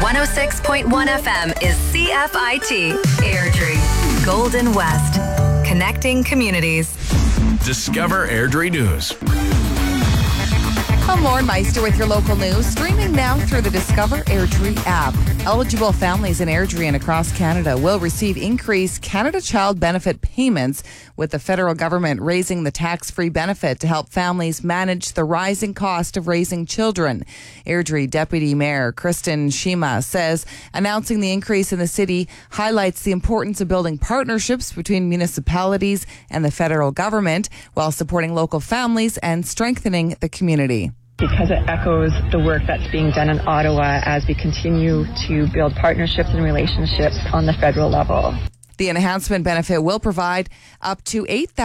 106.1 FM is CFIT Airdrie, Golden West, connecting communities. Discover Airdrie News. I'm Lauren Meister with your local news, streaming now through the Discover Airdrie app. Eligible families in Airdrie and across Canada will receive increased Canada Child Benefit payments, with the federal government raising the tax-free benefit to help families manage the rising cost of raising children. Airdrie Deputy Mayor Kristen Shima says announcing the increase in the city highlights the importance of building partnerships between municipalities and the federal government while supporting local families and strengthening the community. Because it echoes the work that's being done in Ottawa as we continue to build partnerships and relationships on the federal level. The enhancement benefit will provide up to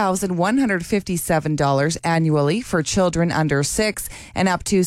$8,157 annually for children under 6 and up to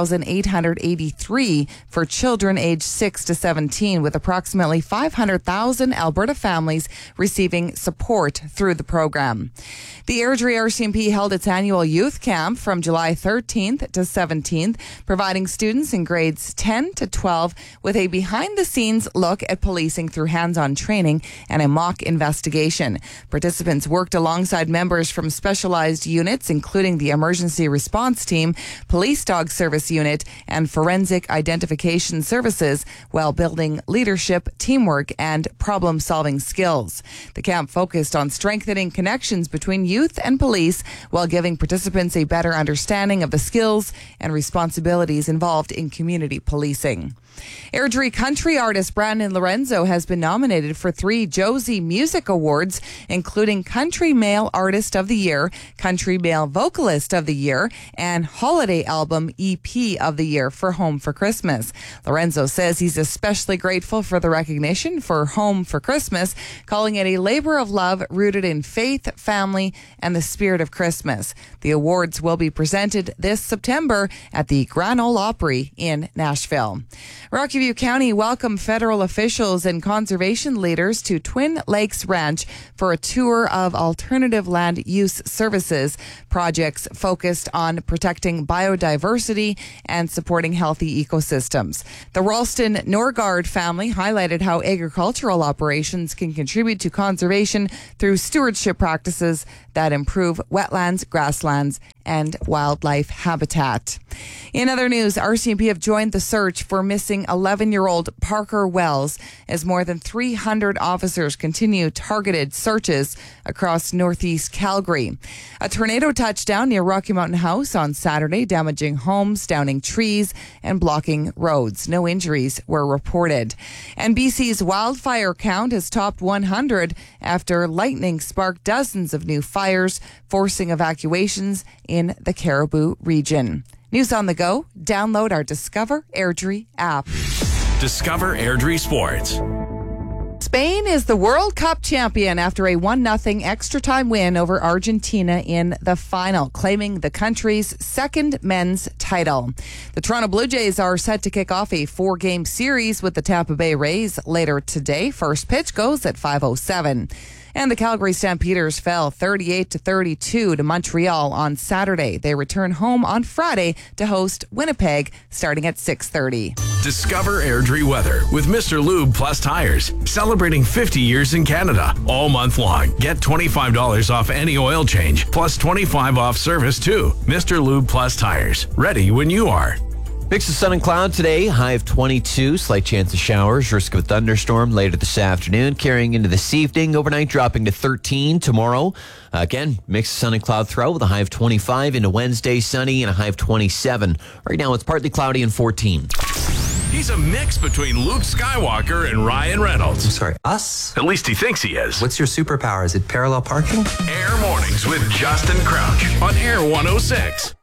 $6,883 for children aged 6 to 17, with approximately 500,000 Alberta families receiving support through the program. The Airdrie RCMP held its annual youth camp from July 13th to 17th, providing students in grades 10 to 12 with a behind-the-scenes look at policing through hands-on training and a mock investigation. Participants worked alongside members from specialized units, including the Emergency Response Team, Police Dog Service Unit, and Forensic Identification Services, while building leadership, teamwork, and problem-solving skills. The camp focused on strengthening connections between youth and police while giving participants a better understanding of the skills and responsibilities involved in community policing. Airdrie country artist Brandon Lorenzo has been nominated for 3 Josie Music Awards, including Country Male Artist of the Year, Country Male Vocalist of the Year, and Holiday Album EP of the Year for Home for Christmas. Lorenzo says he's especially grateful for the recognition for Home for Christmas, calling it a labor of love rooted in faith, family, and the spirit of Christmas. The awards will be presented this September at the Grand Ole Opry in Nashville. Rocky View County welcomed federal officials and conservation leaders to Twin Lakes Ranch for a tour of alternative land use services projects focused on protecting biodiversity and supporting healthy ecosystems. The Ralston Norgard family highlighted how agricultural operations can contribute to conservation through stewardship practices that improve wetlands, grasslands, and wildlife habitat. In other news, RCMP have joined the search for missing 11-year-old Parker Wells as more than 300 officers continue targeted searches across northeast Calgary. A tornado touched down near Rocky Mountain House on Saturday, damaging homes, downing trees, and blocking roads. No injuries were reported. And BC's wildfire count has topped 100 after lightning sparked dozens of new fires, forcing evacuations in the Caribou region. News on the go. Download our Discover Airdrie app. Discover Airdrie Sports. Spain is the World Cup champion after a 1-0 extra time win over Argentina in the final, claiming the country's second men's title. The Toronto Blue Jays are set to kick off a 4-game series with the Tampa Bay Rays later today. First pitch goes at 5:07. And the Calgary Stampeders fell 38-32 to Montreal on Saturday. They return home on Friday to host Winnipeg starting at 6:30. Discover Airdrie weather with Mr. Lube Plus Tires. Celebrating 50 years in Canada all month long. Get $25 off any oil change, plus $25 off service too. Mr. Lube Plus Tires. Ready when you are. Mix of sun and cloud today, high of 22, slight chance of showers, risk of a thunderstorm later this afternoon, carrying into this evening, overnight dropping to 13 tomorrow. Again, mix of sun and cloud throughout with a high of 25, into Wednesday sunny and a high of 27. Right now it's partly cloudy and 14. He's a mix between Luke Skywalker and Ryan Reynolds. I'm sorry, us? At least he thinks he is. What's your superpower? Is it parallel parking? Air Mornings with Justin Crouch on Air 106.